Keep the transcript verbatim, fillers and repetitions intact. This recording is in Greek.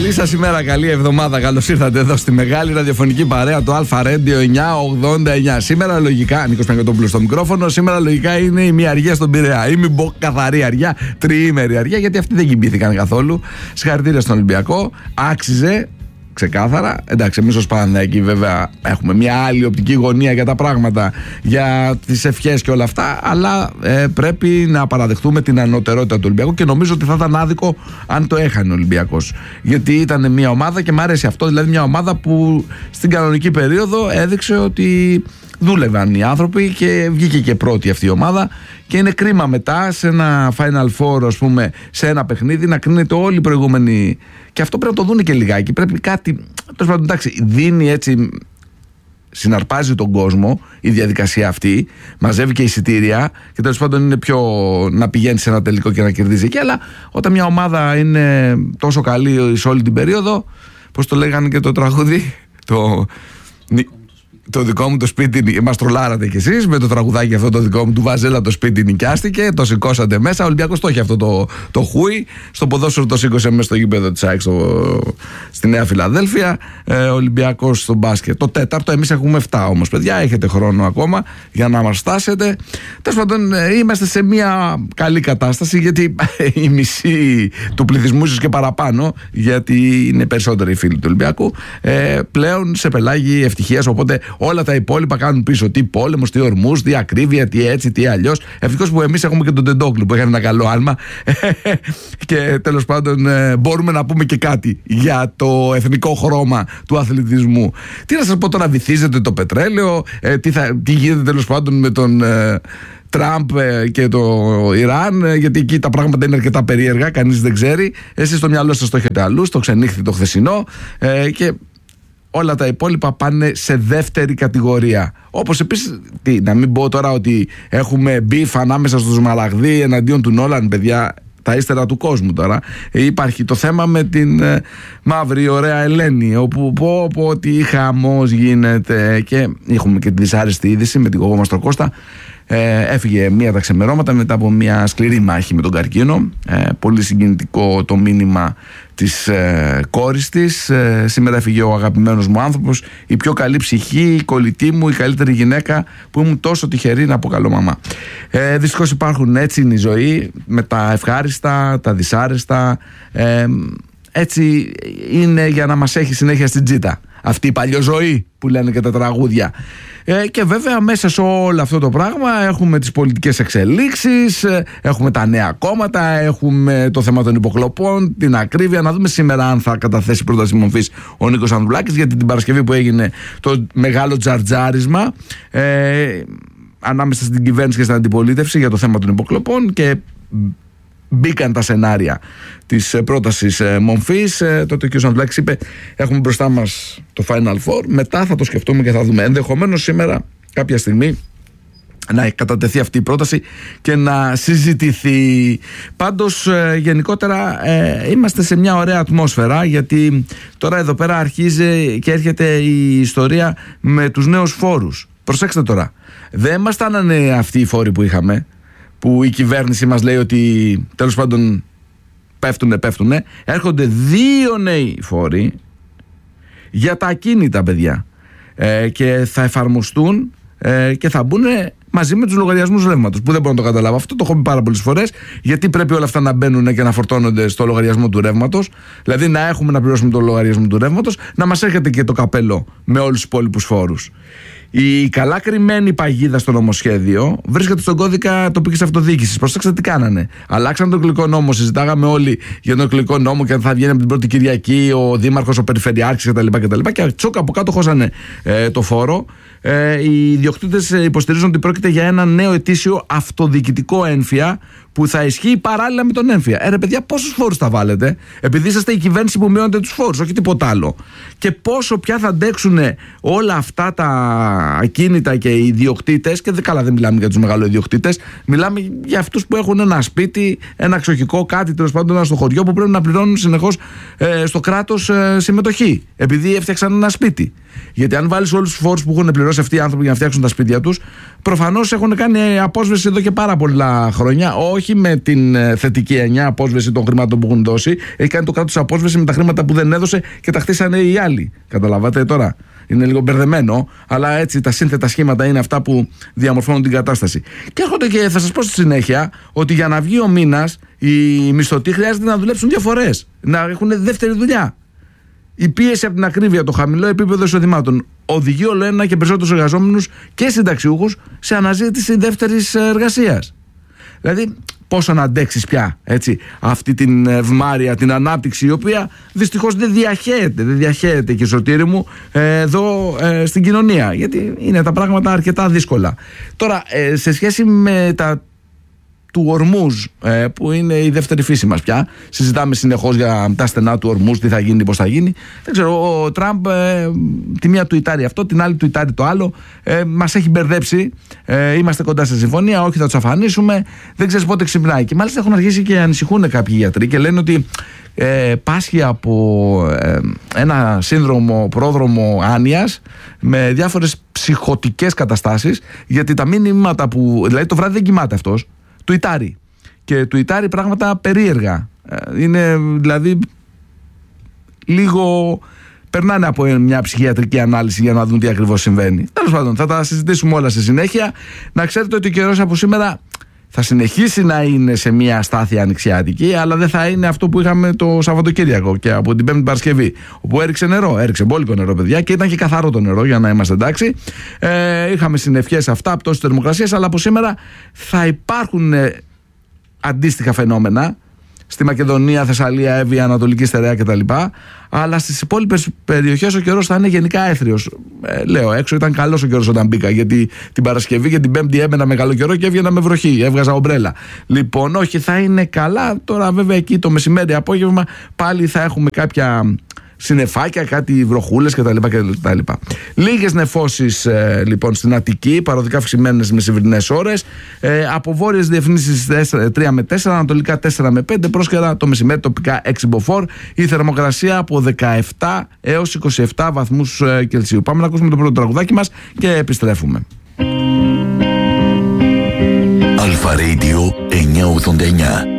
Καλή σας ημέρα, καλή εβδομάδα. Καλώς ήρθατε εδώ στη μεγάλη ραδιοφωνική παρέα του Αλφα Radio εννιακόσια ογδόντα εννιά. Σήμερα λογικά, Νίκος Παγκοτόπουλος στο μικρόφωνο, σήμερα λογικά είναι η μία αργία στον Πειραιά. Ή μην πω καθαρή αργία, τριήμερη αργία, γιατί αυτοί δεν κοιμήθηκαν καθόλου. Συγχαρητήρια στον Ολυμπιακό. Άξιζε. Ξεκάθαρα. Εντάξει, εμείς ως Παναθηναϊκοί βέβαια έχουμε μια άλλη οπτική γωνία για τα πράγματα, για τις ευχές και όλα αυτά, αλλά ε, πρέπει να παραδεχτούμε την ανωτερότητα του Ολυμπιακού και νομίζω ότι θα ήταν άδικο αν το έχανε ο Ολυμπιακός. Γιατί ήταν μια ομάδα και μου άρεσε αυτό, δηλαδή μια ομάδα που στην κανονική περίοδο έδειξε ότι δούλευαν οι άνθρωποι και βγήκε και πρώτη αυτή η ομάδα. Και είναι κρίμα μετά σε ένα Final Four, ας πούμε, σε ένα παιχνίδι να κρίνεται όλοι οι προηγούμενοι. Και αυτό πρέπει να το δούνε και λιγάκι. Πρέπει κάτι. Τέλος πάντων, εντάξει, δίνει έτσι. Συναρπάζει τον κόσμο η διαδικασία αυτή. Μαζεύει και εισιτήρια. Και τέλος πάντων είναι πιο να πηγαίνει σε ένα τελικό και να κερδίζει εκεί. Αλλά όταν μια ομάδα είναι τόσο καλή σε όλη την περίοδο, πώς το λέγανε και το τραγούδι, το. Το δικό μου το σπίτι, μας τρολάρατε κι εσείς με το τραγουδάκι αυτό το δικό μου του Βαζέλα, το σπίτι νοικιάστηκε, το σηκώσατε μέσα. Ο Ολυμπιακός το έχει αυτό το, το χούι. Στο ποδόσφαιρο το σήκωσε μέσα στο γήπεδο της ΑΕΚ στη Νέα Φιλαδέλφια. Ε, ο Ολυμπιακός στο μπάσκετ το τέταρτο. Εμείς έχουμε εφτά όμως, παιδιά. Έχετε χρόνο ακόμα για να μας φτάσετε. Τέλος πάντων, είμαστε σε μια καλή κατάσταση, γιατί η μισή του πληθυσμού, ίσως και παραπάνω, γιατί είναι περισσότεροι οι φίλοι του Ολυμπιακού, ε, πλέον σε πελάγι ευτυχίας. Οπότε όλα τα υπόλοιπα κάνουν πίσω. Τι πόλεμος, τι ορμούς, τι ακρίβεια, τι έτσι, τι αλλιώς. Ευτυχώς που εμείς έχουμε και τον Τεντόγλου που έκανε ένα καλό άλμα. Και τέλος πάντων μπορούμε να πούμε και κάτι για το εθνικό χρώμα του αθλητισμού. Τι να σας πω τώρα, βυθίζεται το πετρέλαιο, ε, τι, θα, τι γίνεται τέλος πάντων με τον ε, Τραμπ και το Ιράν, γιατί εκεί τα πράγματα είναι αρκετά περίεργα, κανείς δεν ξέρει. Εσείς στο μυαλό σας το έχετε αλλού, στο ξενύχθη το χθεσινό, ε, και όλα τα υπόλοιπα πάνε σε δεύτερη κατηγορία. Όπως επίσης, τι, να μην πω τώρα ότι έχουμε μπιφ ανάμεσα στους Μαλαγδί εναντίον του Νόλαν, παιδιά, τα ύστερα του κόσμου τώρα. Υπάρχει το θέμα με την ε, μαύρη ωραία Ελένη, όπου πω πω ότι χαμός γίνεται. Και έχουμε και τη δυσάρεστη είδηση με την κογό Μαστροκώστα. Ε, έφυγε μία τα ξεμερώματα μετά από μία σκληρή μάχη με τον καρκίνο. Ε, πολύ συγκινητικό το μήνυμα της ε, κόρης της. Ε, σήμερα έφυγε ο αγαπημένος μου άνθρωπος, η πιο καλή ψυχή, η κολλητή μου, η καλύτερη γυναίκα, που ήμουν τόσο τυχερή να αποκαλώ μαμά. Ε, δυστυχώς υπάρχουν, έτσι είναι η ζωή, με τα ευχάριστα, τα δυσάρεστα. Ε, έτσι είναι για να μας έχει συνέχεια στην τζίτα αυτή η παλιοζωή που λένε και τα τραγούδια. Ε, και βέβαια μέσα σε όλο αυτό το πράγμα έχουμε τις πολιτικές εξελίξεις, έχουμε τα νέα κόμματα, έχουμε το θέμα των υποκλοπών, την ακρίβεια. Να δούμε σήμερα αν θα καταθέσει πρόταση μορφής ο Νίκος Ανδρουλάκης, γιατί την Παρασκευή που έγινε το μεγάλο τζαρτζάρισμα ε, ανάμεσα στην κυβέρνηση και στην αντιπολίτευση για το θέμα των υποκλοπών, και μπήκαν τα σενάρια της πρότασης μορφής. Τότε ο κ. Ανδρουλάκης είπε: έχουμε μπροστά μας το Final Four, μετά θα το σκεφτούμε και θα δούμε. Ενδεχομένως σήμερα κάποια στιγμή να κατατεθεί αυτή η πρόταση και να συζητηθεί. Πάντως γενικότερα ε, είμαστε σε μια ωραία ατμόσφαιρα, γιατί τώρα εδώ πέρα αρχίζει και έρχεται η ιστορία με τους νέους φόρους. Προσέξτε τώρα, δεν μας στάνανε αυτοί οι φόροι που είχαμε, που η κυβέρνηση μας λέει ότι τέλος πάντων πέφτουνε, πέφτουνε. Έρχονται δύο νέοι φόροι για τα ακίνητα, παιδιά, ε, και θα εφαρμοστούν ε, και θα μπουν μαζί με τους λογαριασμούς ρεύματος, που δεν μπορώ να το καταλάβω. Αυτό το έχω πει πάρα πολλές φορές. Γιατί πρέπει όλα αυτά να μπαίνουν και να φορτώνονται στο λογαριασμό του ρεύματος, δηλαδή να έχουμε να πληρώσουμε το λογαριασμό του ρεύματος, να μας έρχεται και το καπέλο με όλους τους υπόλοιπους φόρους. Η καλά κρυμμένη παγίδα στο νομοσχέδιο βρίσκεται στον κώδικα τοπικής αυτοδιοίκησης. Προσέξτε τι κάνανε. Αλλάξαν τον εκλογικό νόμο. Συζητάγαμε όλοι για τον εκλογικό νόμο και αν θα βγαίνει από την πρώτη Κυριακή ο δήμαρχος, ο περιφερειάρχης κτλ. κτλ. Και τσόκα από κάτω χώσανε ε, το φόρο. Ε, οι ιδιοκτήτες υποστηρίζουν ότι πρόκειται για ένα νέο ετήσιο αυτοδιοικητικό έμφυα που θα ισχύει παράλληλα με τον έμφυα. Ε, ρε παιδιά, πόσους φόρους θα βάλετε, επειδή είσαστε η κυβέρνηση που μειώνετε τους φόρους, όχι τίποτα άλλο. Και πόσο πια θα αντέξουν όλα αυτά τα ακίνητα και οι ιδιοκτήτες, και καλά δεν μιλάμε για τους μεγαλοϊδιοκτήτες, μιλάμε για αυτούς που έχουν ένα σπίτι, ένα ξοχικό, κάτι τέλος πάντων, ένα στο χωριό, που πρέπει να πληρώνουν συνεχώς ε, στο κράτος ε, συμμετοχή, επειδή έφτιαξαν ένα σπίτι. Γιατί αν βάλεις όλους τους φόρους που έχουν πληρώσει αυτοί οι άνθρωποι για να φτιάξουν τα σπίτια τους, προφανώς έχουν κάνει απόσβεση εδώ και πάρα πολλά χρόνια. Όχι όχι με την ε, θετική εννιά απόσβεση των χρημάτων που έχουν δώσει. Έχει κάνει το κράτος απόσβεση με τα χρήματα που δεν έδωσε και τα χτίσανε οι άλλοι. Καταλαβαίνετε τώρα. Είναι λίγο μπερδεμένο, αλλά έτσι τα σύνθετα σχήματα είναι αυτά που διαμορφώνουν την κατάσταση. Και έρχονται και θα σας πω στη συνέχεια ότι για να βγει ο μήνας, οι μισθωτοί χρειάζεται να δουλέψουν δύο φορές, να έχουν δεύτερη δουλειά. Η πίεση από την ακρίβεια, το χαμηλό επίπεδο εισοδημάτων, οδηγεί όλο ένα και περισσότερους εργαζόμενους και συνταξιούχους σε αναζήτηση δεύτερης εργασίας. Δηλαδή, πόσο να αντέξεις πια, έτσι, αυτή την ευμάρεια, την ανάπτυξη, η οποία δυστυχώς δεν διαχέεται, δεν διαχέεται και Σωτήρη μου ε, εδώ ε, στην κοινωνία, γιατί είναι τα πράγματα αρκετά δύσκολα. Τώρα, ε, σε σχέση με τα του Ορμούζ, ε, που είναι η δεύτερη φύση μας πια, συζητάμε συνεχώς για τα στενά του Ορμούζ, τι θα γίνει, πώς θα γίνει. Δεν ξέρω, ο Τραμπ ε, τη μία τουιτάρει αυτό, την άλλη τουιτάρει το άλλο, ε, μας έχει μπερδέψει, ε, είμαστε κοντά σε συμφωνία, όχι θα τους αφανίσουμε, δεν ξέρεις πότε ξυπνάει. Και μάλιστα έχουν αρχίσει και ανησυχούν κάποιοι γιατροί και λένε ότι ε, πάσχει από ε, ένα σύνδρομο, πρόδρομο άνοιας με διάφορες ψυχωτικές καταστάσεις, γιατί τα μήνυματα που, δηλαδή το βράδυ δεν κοιμάται αυτός, τουιτάρει. Και τουιτάρει πράγματα περίεργα. Είναι δηλαδή λίγο. Περνάνε από μια ψυχιατρική ανάλυση για να δουν τι ακριβώς συμβαίνει. Τέλος πάντων, θα τα συζητήσουμε όλα στη συνέχεια. Να ξέρετε ότι ο καιρός από σήμερα θα συνεχίσει να είναι σε μια αστάθεια ανοιξιάτικη, αλλά δεν θα είναι αυτό που είχαμε το Σαββατοκύριακο και από την Πέμπτη Παρασκευή, όπου έριξε νερό, έριξε μπόλικο νερό, παιδιά, και ήταν και καθαρό το νερό, για να είμαστε εντάξει. Ε, είχαμε συννεφιές αυτά, πτώση θερμοκρασίας, αλλά από σήμερα θα υπάρχουν ε, αντίστοιχα φαινόμενα στη Μακεδονία, Θεσσαλία, Εύβοια, Ανατολική Στερεά κτλ. Αλλά στις υπόλοιπες περιοχές ο καιρός θα είναι γενικά έθριος. Ε, λέω, έξω ήταν καλός ο καιρός όταν μπήκα, γιατί την Παρασκευή και την Πέμπτη έμενα με καλό καιρό και έβγαινα με βροχή. Έβγαζα ομπρέλα. Λοιπόν, όχι, θα είναι καλά. Τώρα, βέβαια, εκεί το μεσημέρι, απόγευμα, πάλι θα έχουμε κάποια συννεφάκια, κάτι βροχούλες κτλ. κτλ. Λίγες νεφώσεις ε, λοιπόν στην Αττική, παροδικά αυξημένες μεσημβρινές ώρες. Ε, από βόρειες διευθύνσεις τρία με τέσσερα, ανατολικά τέσσερα με πέντε, πρόσκαιρα το μεσημέρι τοπικά έξι μποφόρ. Η θερμοκρασία από δεκαεπτά έως είκοσι επτά βαθμούς ε, Κελσίου. Πάμε να ακούσουμε το πρώτο τραγουδάκι μας και επιστρέφουμε. Αλφα Radio εννιακόσια ογδόντα εννιά.